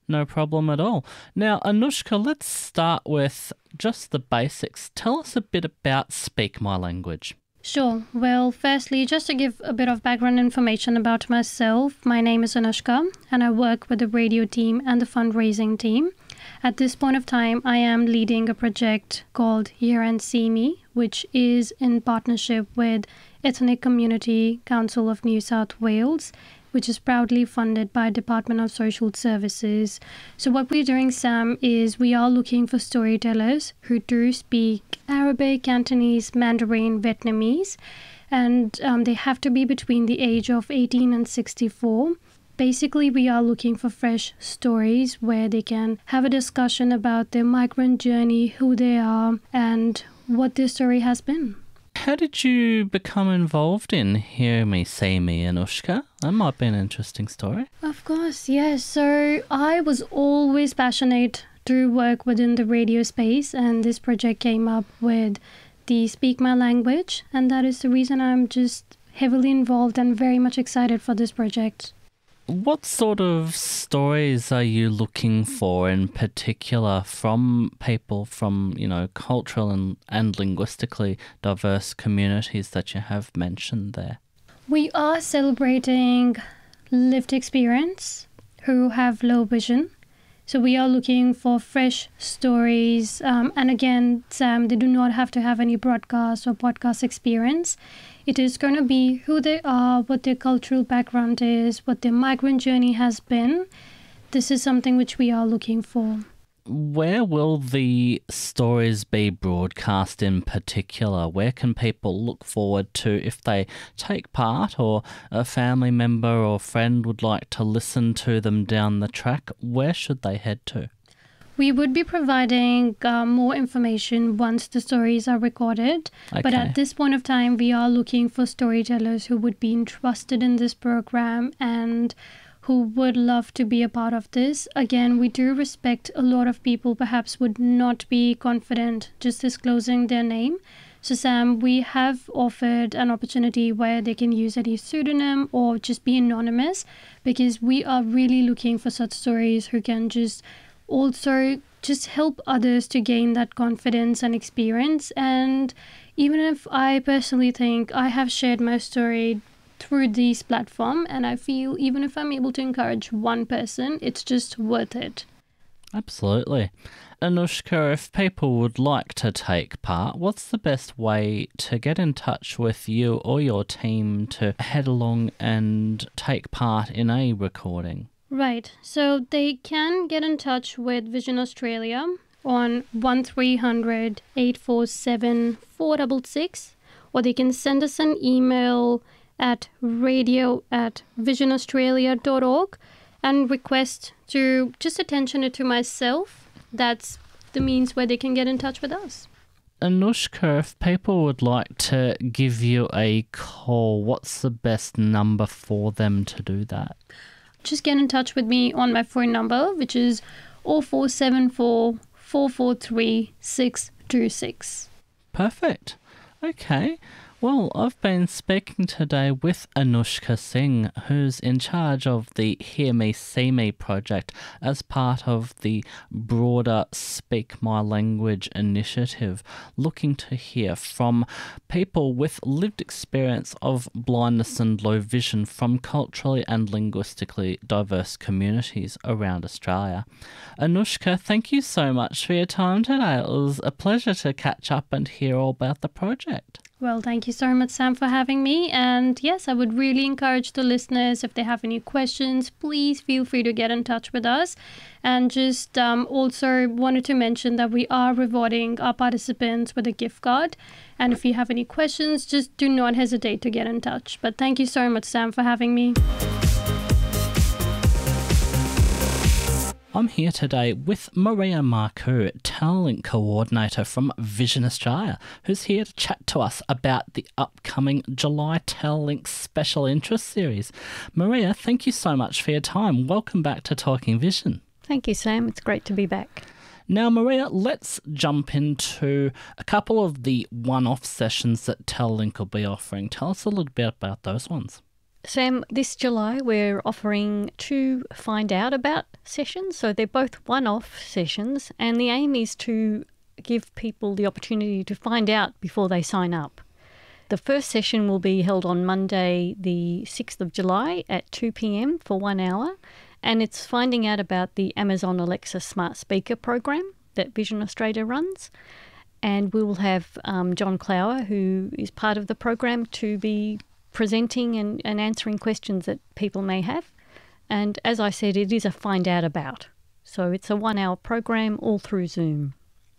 No problem at all. Now, Anushka, let's start with just the basics. Tell us a bit about Speak My Language. Sure. Well, firstly, just to give a bit of background information about myself, my name is Anushka and I work with the radio team and the fundraising team. At this point of time, I am leading a project called Hear and See Me, which is in partnership with Ethnic Community Council of New South Wales, which is proudly funded by Department of Social Services. So what we're doing, Sam, is we are looking for storytellers who do speak Arabic, Cantonese, Mandarin, Vietnamese, and um, they have to be between the age of eighteen and sixty-four. Basically, we are looking for fresh stories where they can have a discussion about their migrant journey, who they are, and what their story has been. How did you become involved in Hear Me, See Me, Anushka? That might be an interesting story. Of course, yes. So I was always passionate to work within the radio space, and this project came up with the Speak My Language, and that is the reason I'm just heavily involved and very much excited for this project. What sort of stories are you looking for in particular from people from, you know, cultural and, and linguistically diverse communities that you have mentioned there? We are celebrating lived experience who have low vision. So we are looking for fresh stories. Um, and again, Sam, they do not have to have any broadcast or podcast experience. It is going to be who they are, what their cultural background is, what their migrant journey has been. This is something which we are looking for. Where will the stories be broadcast in particular? Where can people look forward to if they take part or a family member or friend would like to listen to them down the track? Where should they head to? We would be providing uh, more information once the stories are recorded. Okay. But at this point of time, we are looking for storytellers who would be interested in this program and who would love to be a part of this. Again, we do respect a lot of people perhaps would not be confident just disclosing their name. So Sam, we have offered an opportunity where they can use any pseudonym or just be anonymous, because we are really looking for such stories who can just also just help others to gain that confidence and experience. And even if I personally think I have shared my story through this platform, and I feel even if I'm able to encourage one person, it's just worth it. Absolutely. Anushka, if people would like to take part, what's the best way to get in touch with you or your team to head along and take part in a recording? Right, so they can get in touch with Vision Australia on one three hundred, eight four seven, four six six, or they can send us an email at radio at vision australia dot org and request to just attention it to myself. That's the means where they can get in touch with us. Anushka, if people would like to give you a call, what's the best number for them to do that? Just get in touch with me on my phone number, which is oh four seven four, four four three, six two six. Perfect. Okay. Well, I've been speaking today with Anushka Singh, who's in charge of the Hear Me, See Me project as part of the broader Speak My Language initiative, looking to hear from people with lived experience of blindness and low vision from culturally and linguistically diverse communities around Australia. Anushka, thank you so much for your time today. It was a pleasure to catch up and hear all about the project. Well, thank you so much, Sam, for having me. And yes, I would really encourage the listeners, if they have any questions, please feel free to get in touch with us. And just um, also wanted to mention that we are rewarding our participants with a gift card. And if you have any questions, just do not hesitate to get in touch. But thank you so much, Sam, for having me. I'm here today with Maria Marcoux, Talent Coordinator from Vision Australia, who's here to chat to us about the upcoming July Tellink Special Interest Series. Maria, thank you so much for your time. Welcome back to Talking Vision. Thank you, Sam. It's great to be back. Now, Maria, let's jump into a couple of the one-off sessions that Tellink will be offering. Tell us a little bit about those ones. Sam, this July we're offering two Find Out About sessions. So they're both one-off sessions, and the aim is to give people the opportunity to find out before they sign up. The first session will be held on Monday the sixth of July at two p.m. for one hour, and it's finding out about the Amazon Alexa Smart Speaker program that Vision Australia runs. And we will have um, John Clower, who is part of the program, to be presenting and, and answering questions that people may have. And as I said, it is a Find Out About. So it's a one-hour program all through Zoom.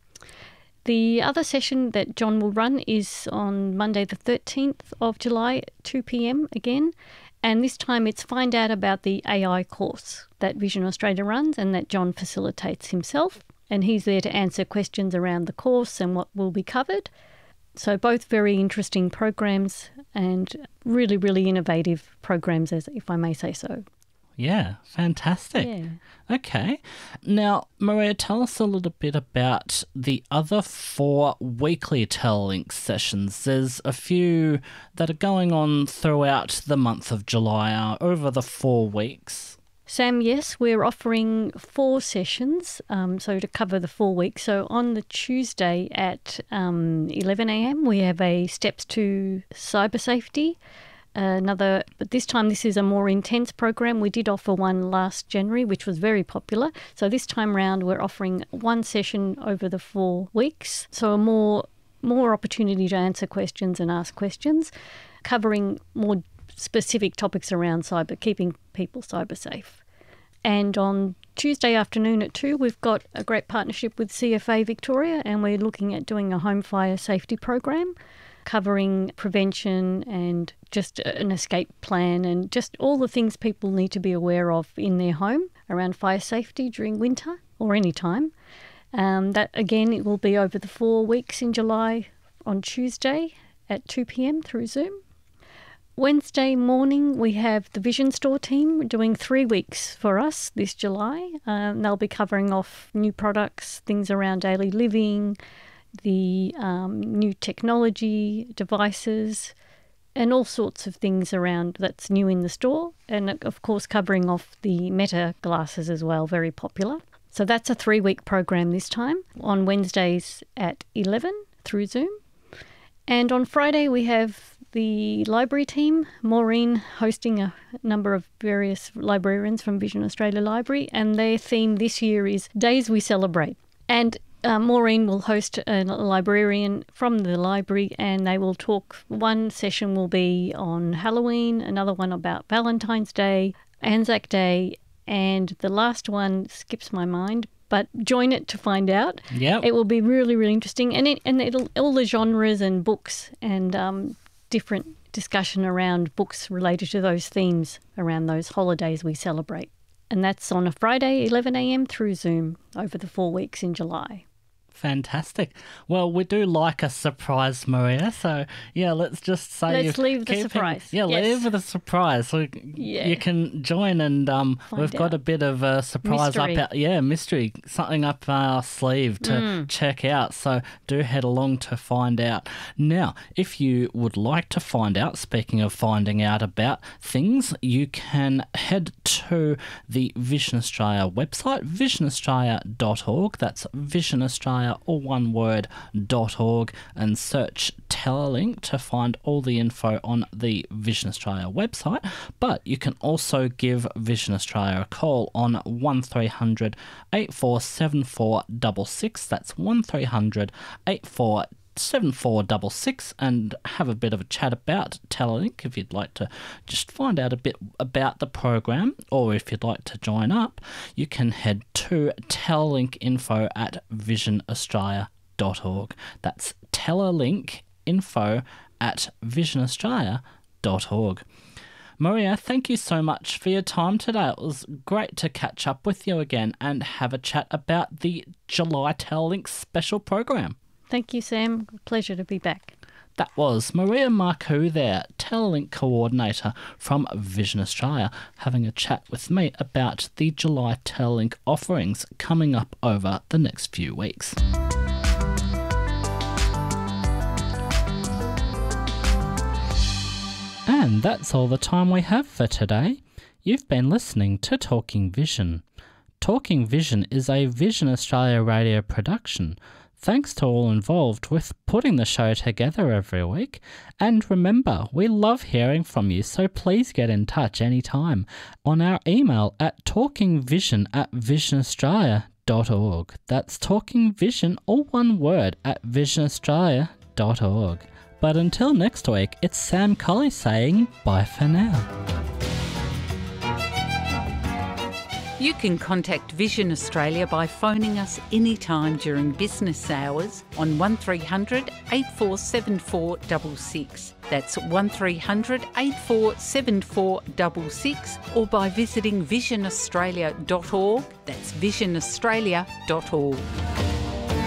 The other session that John will run is on Monday the thirteenth of July at two p.m. again. And this time it's Find Out About the A I course that Vision Australia runs and that John facilitates himself. And he's there to answer questions around the course and what will be covered. So both very interesting programs and really, really innovative programs, as if I may say so. Yeah, fantastic. Yeah. Okay. Now, Maria, tell us a little bit about the other four weekly Telelink sessions. There's a few that are going on throughout the month of July, uh, over the four weeks. Sam, yes, we're offering four sessions, um, so to cover the four weeks. So on the Tuesday at um, eleven a.m. we have a Steps to Cyber Safety. Uh, another, but this time this is a more intense program. We did offer one last January, which was very popular. So this time round we're offering one session over the four weeks. So a more more opportunity to answer questions and ask questions, covering more specific topics around cyber, keeping people cyber safe. And on Tuesday afternoon at two, we've got a great partnership with C F A Victoria, and we're looking at doing a home fire safety program covering prevention and just an escape plan and just all the things people need to be aware of in their home around fire safety during winter or any time. Um, that, again, it will be over the four weeks in July on Tuesday at two p.m. through Zoom. Wednesday morning, we have the Vision Store team doing three weeks for us this July. Um, they'll be covering off new products, things around daily living, the um, new technology, devices, and all sorts of things around that's new in the store. And, of course, covering off the Meta glasses as well, very popular. So that's a three-week program this time, on Wednesdays at eleven through Zoom. And on Friday, we have the library team, Maureen hosting a number of various librarians from Vision Australia Library, and their theme this year is Days We Celebrate. And uh, Maureen will host a librarian from the library, and they will talk. One session will be on Halloween, another one about Valentine's Day, Anzac Day, and the last one skips my mind, but join it to find out. Yeah, it will be really, really interesting, and it and it'll all the genres and books and um, different discussion around books related to those themes around those holidays we celebrate. And that's on a Friday, eleven a.m. through Zoom over the four weeks in July. Fantastic. Well, we do like a surprise, Maria. So, yeah, let's just say... Let's leave the surprise. Yeah, yes. leave with a surprise. So yeah. You can join and um, we've got out. a bit of a surprise mystery. up our... Yeah, mystery. Something up our sleeve to Mm. check out. So do head along to find out. Now, if you would like to find out, speaking of finding out about things, you can head to the Vision Australia website, vision australia dot org. That's Vision Australia, all one word, .org, and search Telelink to find all the info on the Vision Australia website. But you can also give Vision Australia a call on one three hundred eight four seven four six six. That's one three hundred eight four seven four six six, and have a bit of a chat about Telelink if you'd like to just find out a bit about the program, or if you'd like to join up, you can head to Telelink info at vision australia dot org. That's Telelink info at vision australia dot org. Maria, thank you so much for your time today. It was great to catch up with you again and have a chat about the July Telelink special program. Thank you, Sam. Pleasure to be back. That was Maria Marcoux there, Telelink coordinator from Vision Australia, having a chat with me about the July Telelink offerings coming up over the next few weeks. And that's all the time we have for today. You've been listening to Talking Vision. Talking Vision is a Vision Australia radio production. Thanks to all involved with putting the show together every week. And remember, we love hearing from you, so please get in touch anytime on our email at talkingvision at visionaustralia dot org. That's talkingvision, all one word, at visionaustralia dot org. But until next week, it's Sam Colley saying bye for now. You can contact Vision Australia by phoning us anytime during business hours on one three hundred, eight four seven four six six. That's one three hundred, eight four seven four six six, or by visiting vision australia dot org. That's vision australia dot org.